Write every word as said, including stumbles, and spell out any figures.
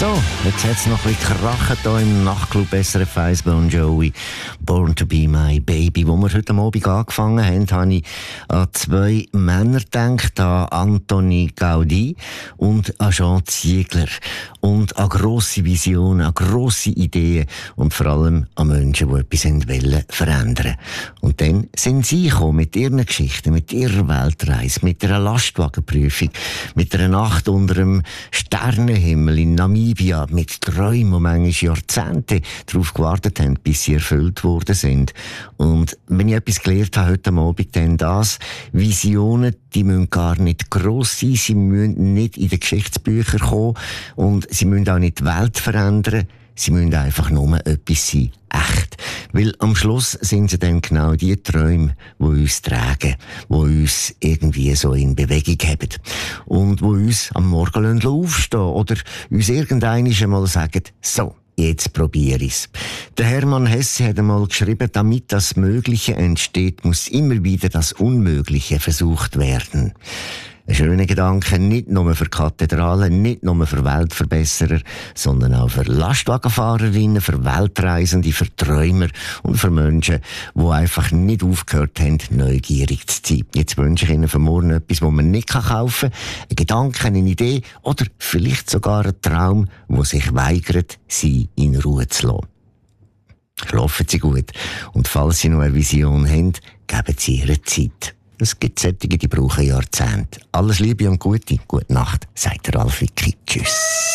So, jetzt hat es noch ein bisschen krachen hier im Nachtclub S R F eins Bon Jovi. Born to be my baby. Wo wir heute Abend angefangen haben, habe ich an zwei Männer gedacht, an Antoni Gaudí und an Jean Ziegler. Und an grosse Visionen, an grosse Ideen und vor allem an Menschen, die etwas wollen verändern. Und dann sind sie gekommen mit ihren Geschichten, mit ihrer Weltreise, mit einer Lastwagenprüfung, mit einer Nacht unter einem Sternenhimmel in Namibia, mit Träumen, die manchmal Jahrzehnte darauf gewartet haben, bis sie erfüllt worden sind. Und wenn ich etwas gelernt habe heute Abend, dann das: Visionen, die müssen gar nicht gross sein, sie müssen nicht in den Geschichtsbüchern kommen und sie müssen auch nicht die Welt verändern, sie müssen einfach nur etwas sein, echt. Weil am Schluss sind sie dann genau die Träume, die uns tragen, die uns irgendwie so in Bewegung haben und die uns am Morgen aufstehen lassen oder uns irgendeinmal einmal sagen, so, jetzt probiere ich's. Der Hermann Hesse hat einmal geschrieben, damit das Mögliche entsteht, muss immer wieder das Unmögliche versucht werden. Ein schöner Gedanke, nicht nur für Kathedralen, nicht nur für Weltverbesserer, sondern auch für Lastwagenfahrerinnen, für Weltreisende, für Träumer und für Menschen, die einfach nicht aufgehört haben, neugierig zu sein. Jetzt wünsche ich Ihnen für morgen etwas, das man nicht kaufen kann. Ein Gedanke, eine Idee oder vielleicht sogar ein Traum, der sich weigert, sie in Ruhe zu lassen. Schlafen Sie gut. Und falls Sie noch eine Vision haben, geben Sie ihr Zeit. Es gibt solche, die brauchen Jahrzehnte. Alles Liebe und Gute. Gute Nacht, sagt der Ralf Wicki. Tschüss.